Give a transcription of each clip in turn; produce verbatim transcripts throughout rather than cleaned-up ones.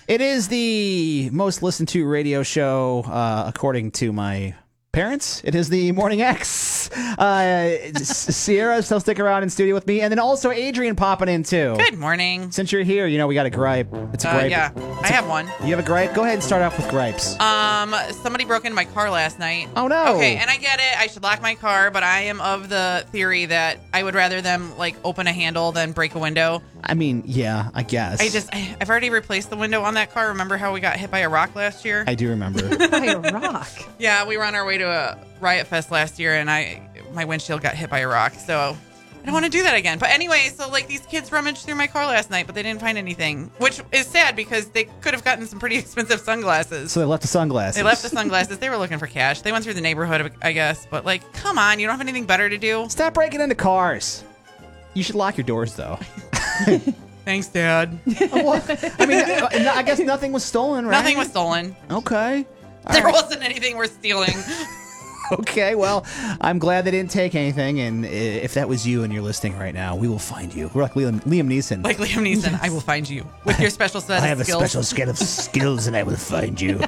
It is the most listened to radio show, uh, according to my parents. It is the Morning X. Uh, Sierra still stick around in studio with me, and then also Adrian popping in too. Good morning. Since you're here, you know we got a gripe. It's a Uh, gripe. yeah, It's I a- have one. You have a gripe? Go ahead and start off with gripes. Um, somebody broke into my car last night. Oh, no. Okay, and I get it. I should lock my car, but I am of the theory that I would rather them like open a handle than break a window. I mean, yeah, I guess. I just, I, I've already replaced the window on that car. Remember how we got hit by a rock last year? I do remember. By a rock. Yeah, we were on our way to a Riot Fest last year, and I my windshield got hit by a rock. So I don't want to do that again. But anyway, so like these kids rummaged through my car last night, but they didn't find anything, which is sad because they could have gotten some pretty expensive sunglasses. So they left the sunglasses. They left the sunglasses. They were looking for cash. They went through the neighborhood, I guess. But like, come on, you don't have anything better to do? Stop breaking into cars. You should lock your doors, though. Thanks, Dad. Well, I mean, I guess nothing was stolen, right? Nothing was stolen. Okay. All There right. wasn't anything worth stealing. Okay, well, I'm glad they didn't take anything, and i- if that was you and you're listening right now, we will find you. We're like Liam, Liam Neeson. Like Liam Neeson, I will find you with your special set I of have skills. a special set of skills, and I will find you.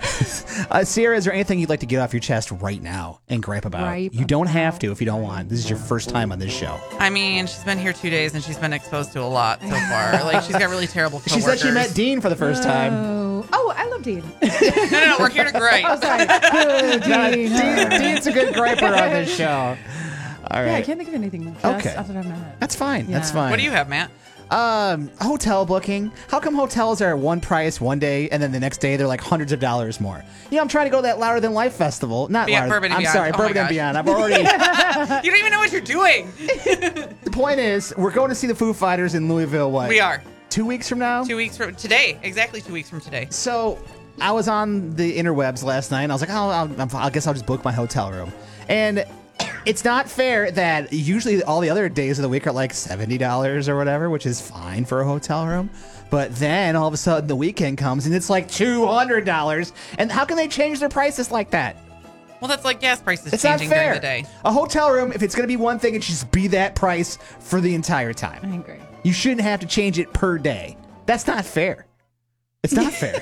uh, Sierra, is there anything you'd like to get off your chest right now and gripe about? Gripe you don't have to if you don't want. This is your first time on this show. I mean, she's been here two days and she's been exposed to a lot so far. Like, she's got really terrible She coworkers. said she met Dean for the first time. Oh, oh, I love Dean. No, no, no, we're here to gripe. Oh, sorry. Oh, No, Dean. Dean, Dean's a good griper on this show. All right. Yeah, I can't think of anything. Just Okay. off the top of my head. That's fine. That's Yeah. fine. What do you have, Matt? Um, hotel booking. How come hotels are one price one day and then the next day they're like hundreds of dollars more? You know, I'm trying to go to that Louder Than Life festival. Not Beyond Louder. Bourbon and I'm Beyond. sorry, Oh my Bourbon and gosh. Beyond. I've already. You don't even know what you're doing. The point is, we're going to see the Foo Fighters in Louisville. What? We are. Two weeks from now. Two weeks from today. Exactly two weeks from today. So I was on the interwebs last night, and I was like, oh, I'll, I guess I'll just book my hotel room. And it's not fair that usually all the other days of the week are like seventy dollars or whatever, which is fine for a hotel room. But then all of a sudden the weekend comes and it's like two hundred dollars. And how can they change their prices like that? Well, that's like gas prices It's not changing fair. during the day. A hotel room, if it's going to be one thing, it should just be that price for the entire time. I agree. You shouldn't have to change it per day. That's not fair. It's not fair.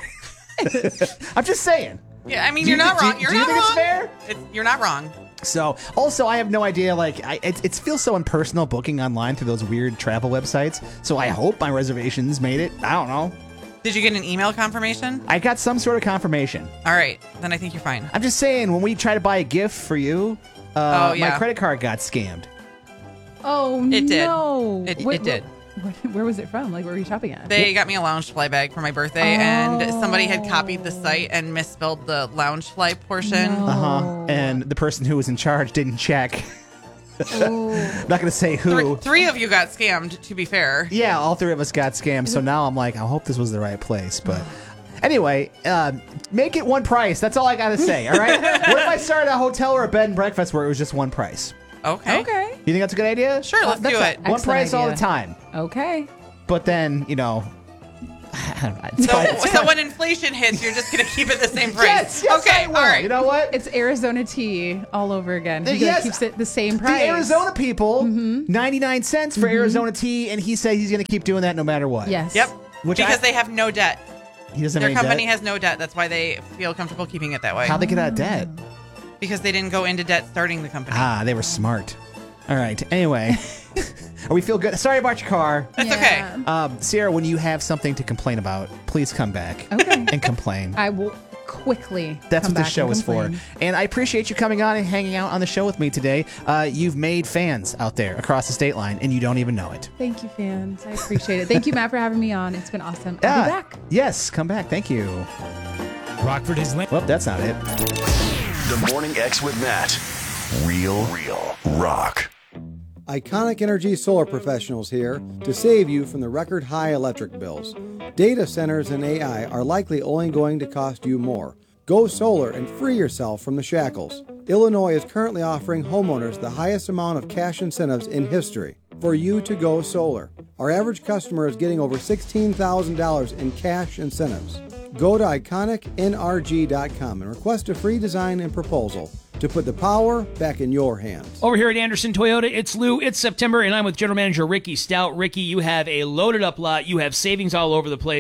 I'm just saying. Yeah, I mean, Do you're you- not do- wrong. You're do you not think wrong. it's fair? It's, you're not wrong. So, also, I have no idea. Like, I, it, it feels so impersonal booking online through those weird travel websites. So, I hope my reservations made it. I don't know. Did you get an email confirmation? I got some sort of confirmation. All right, then I think you're fine. I'm just saying, when we try to buy a gift for you, uh, Oh, yeah. my credit card got scammed. Oh, It did. no. It- Where- it did. Where, where was it from? Like, where were you shopping at? They got me a lounge fly bag for my birthday, and somebody had copied the site and misspelled the lounge fly portion. No. Uh huh. And the person who was in charge didn't check. Oh. Not going to say who. Three, three of you got scammed, to be fair. Yeah, all three of us got scammed. So now I'm like, I hope this was the right place. But anyway, uh, make it one price. That's all I got to say. All right. What if I started a hotel or a bed and breakfast where it was just one price? Okay. Okay. You think that's a good idea? Sure, let's That's do a- it. One Excellent price all the idea. time. Okay. But then, you know, I don't know. It's So, fine. It's so fine. when inflation hits, you're just going to keep it the same price. Yes, yes, okay, I will. all right. You know what? It's Arizona tea all over again. He Yes. keeps it the same The price. Arizona people, Mm-hmm. ninety-nine cents for Arizona tea, and he said he's going to keep doing that no matter what. Yes. Yep. Which because I- they have no debt. He doesn't Their have any company debt. has no debt. That's why they feel comfortable keeping it that way. How'd they get out of debt? Because they didn't go into debt starting the company. Ah, they were smart. All right. Anyway, we feel good. Sorry about your car. That's Yeah. okay. Um, Sierra, when you have something to complain about, please come back Okay. and complain. I will quickly. That's come what this back show and is for. complain. And I appreciate you coming on and hanging out on the show with me today. Uh, you've made fans out there across the state line, and you don't even know it. Thank you, fans. I appreciate it. Thank you, Matt, for having me on. It's been awesome. I'll Yeah. be back. Yes, come back. Thank you. Rockford is land. Well, that's not it. The Morning X with Matt. Real, real rock. Iconic Energy Solar Professionals here to save you from the record high electric bills. Data centers and A I are likely only going to cost you more. Go solar and free yourself from the shackles. Illinois is currently offering homeowners the highest amount of cash incentives in history for you to go solar. Our average customer is getting over sixteen thousand dollars in cash incentives. Go to iconic N R G dot com and request a free design and proposal to put the power back in your hands. Over here at Anderson Toyota, it's Lou. It's September, and I'm with General Manager Ricky Stout. Ricky, you have a loaded up lot. You have savings all over the place.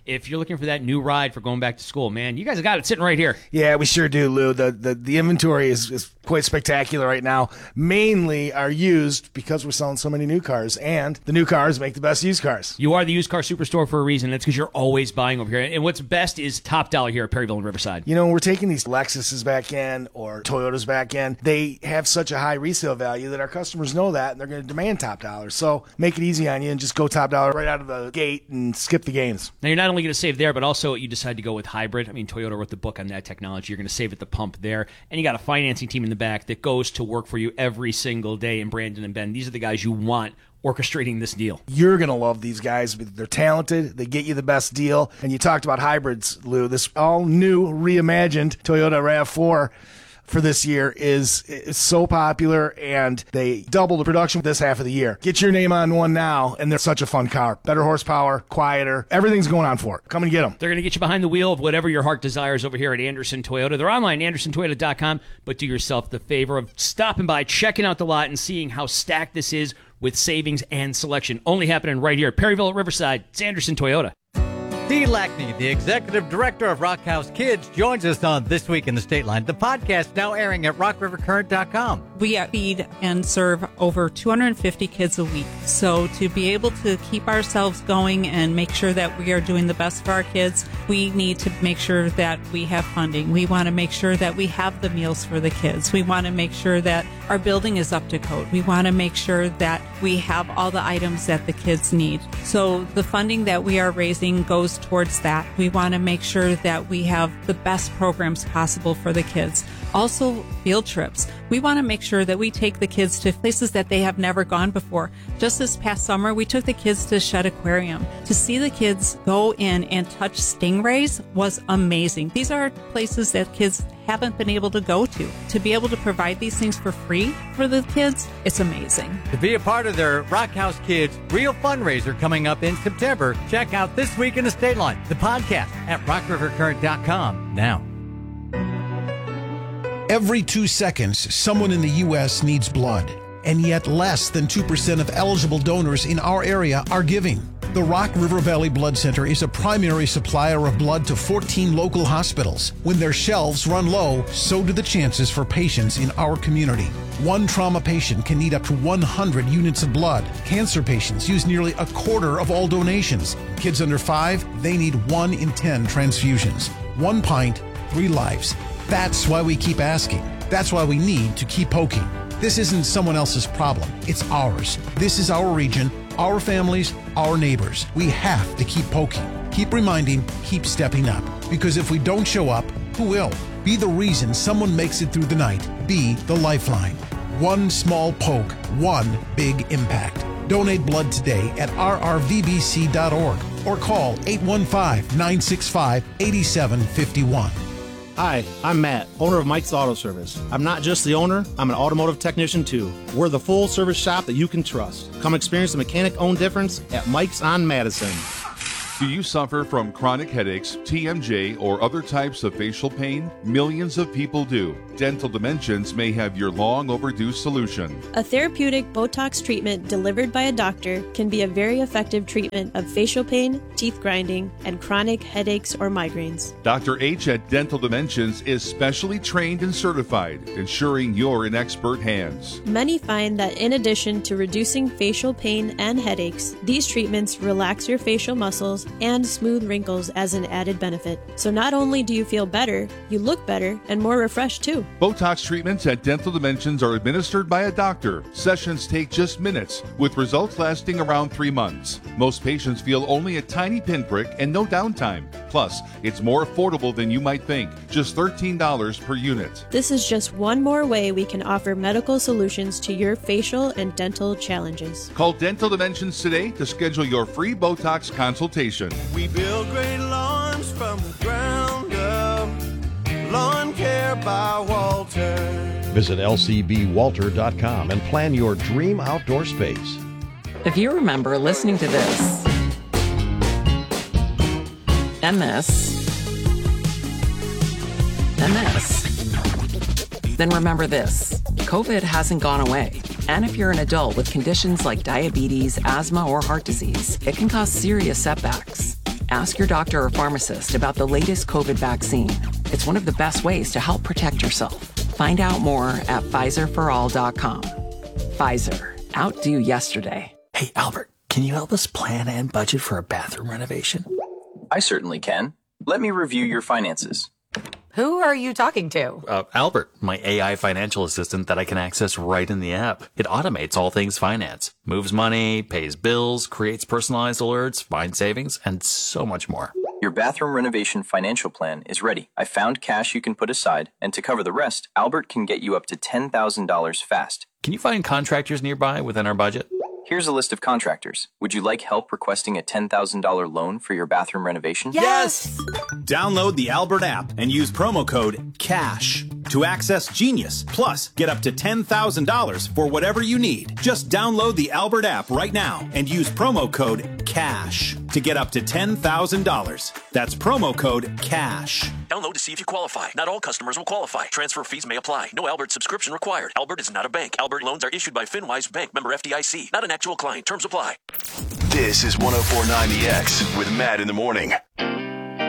if you're looking for that new ride for going back to school, man, you guys have got it sitting right here. Yeah, we sure do, Lou. The the, the inventory is, is quite spectacular right now. Mainly are used because we're selling so many new cars, and the new cars make the best used cars. You are the used car superstore for a reason. That's because you're always buying over here. And what's best is top dollar here at Perryville and Riverside. You know, we're taking these Lexuses back in or Toyotas back in. They have such a high resale value that our customers know that, and they're going to demand top dollar. So make it easy on you and just go top dollar right out of the gate and skip the games. Now, you're not only going to save there, but also you decide to go with hybrid. I mean, Toyota wrote the book on that technology. You're going to save at the pump there. And you got a financing team in the back that goes to work for you every single day in Brandon and Ben. These are the guys you want orchestrating this deal. You're going to love these guys. They're talented. They get you the best deal. And you talked about hybrids, Lou. This all-new, reimagined Toyota RAV four for this year is, is so popular, and they double the production this half of the year. Get your name on one now, and they're such a fun car. Better horsepower, quieter. Everything's going on for it. Come and get them. They're going to get you behind the wheel of whatever your heart desires over here at Anderson Toyota. They're online, anderson toyota dot com, but do yourself the favor of stopping by, checking out the lot, and seeing how stacked this is with savings and selection. Only happening right here at Perryville at Riverside. It's Anderson Toyota. Dee Lackney, the executive director of Rock House Kids, joins us on This Week in the State Line, the podcast now airing at rock river current dot com. We feed and serve over two hundred fifty kids a week. So to be able to keep ourselves going and make sure that we are doing the best for our kids, we need to make sure that we have funding. We want to make sure that we have the meals for the kids. We want to make sure that our building is up to code. We want to make sure that we have all the items that the kids need. So the funding that we are raising goes towards that. We want to make sure that we have the best programs possible for the kids. Also, field trips. We want to make sure that we take the kids to places that they have never gone before. Just this past summer, we took the kids to Shedd Aquarium. To see the kids go in and touch stingrays was amazing. These are places that kids haven't been able to go to. To be able to provide these things for free for the kids, it's amazing. To be a part of their Rock House Kids Real Fundraiser coming up in September, check out This Week in the State Line, the podcast at rock river current dot com now. Every two seconds, someone in the U S needs blood, and yet less than two percent of eligible donors in our area are giving. The Rock River Valley Blood Center is a primary supplier of blood to fourteen local hospitals. When their shelves run low, so do the chances for patients in our community. One trauma patient can need up to one hundred units of blood. Cancer patients use nearly a quarter of all donations. Kids under five, they need one in ten transfusions. One pint, three lives. That's why we keep asking. That's why we need to keep poking. This isn't someone else's problem. It's ours. This is our region, our families, our neighbors. We have to keep poking, keep reminding, keep stepping up. Because if we don't show up, who will? Be the reason someone makes it through the night. Be the lifeline. One small poke, one big impact. Donate blood today at r r v b c dot org or call eight one five, nine six five, eight seven five one. Hi, I'm Matt, owner of Mike's Auto Service. I'm not just the owner, I'm an automotive technician too. We're the full service shop that you can trust. Come experience the mechanic-owned difference at Mike's on Madison. Do you suffer from chronic headaches, T M J, or other types of facial pain? Millions of people do. Dental Dimensions may have your long overdue solution. A therapeutic Botox treatment delivered by a doctor can be a very effective treatment of facial pain, teeth grinding, and chronic headaches or migraines. Doctor H at Dental Dimensions is specially trained and certified, ensuring you're in expert hands. Many find that in addition to reducing facial pain and headaches, these treatments relax your facial muscles and smooth wrinkles as an added benefit. So not only do you feel better, you look better and more refreshed too. Botox treatments at Dental Dimensions are administered by a doctor. Sessions take just minutes, with results lasting around three months. Most patients feel only a tiny pinprick and no downtime. Plus, it's more affordable than you might think, just thirteen dollars per unit. This is just one more way we can offer medical solutions to your facial and dental challenges. Call Dental Dimensions today to schedule your free Botox consultation. We build great lawns from the ground up. Lawn Care by Walter. Visit L C B walter dot com and plan your dream outdoor space. If you remember listening to this and this and this, then remember this. COVID hasn't gone away. And if you're an adult with conditions like diabetes, asthma, or heart disease, it can cause serious setbacks. Ask your doctor or pharmacist about the latest COVID vaccine. It's one of the best ways to help protect yourself. Find out more at Pfizer for all dot com. Pfizer. Outdo yesterday. Hey, Albert, can you help us plan and budget for a bathroom renovation? I certainly can. Let me review your finances. Who are you talking to? Uh, Albert, my A I financial assistant that I can access right in the app. It automates all things finance, moves money, pays bills, creates personalized alerts, finds savings, and so much more. Your bathroom renovation financial plan is ready. I found cash you can put aside, and to cover the rest, Albert can get you up to ten thousand dollars fast. Can you find contractors nearby within our budget? Here's a list of contractors. Would you like help requesting a ten thousand dollars loan for your bathroom renovation? Yes! Download the Albert app and use promo code CASH to access Genius. Plus, get up to ten thousand dollars for whatever you need. Just download the Albert app right now and use promo code CASH to get up to ten thousand dollars. That's promo code CASH. Download to see if you qualify. Not all customers will qualify. Transfer fees may apply. No Albert subscription required. Albert is not a bank. Albert loans are issued by FinWise Bank, member F D I C. Not an actual client. Terms apply. This is one oh four point nine The X with Matt in the morning.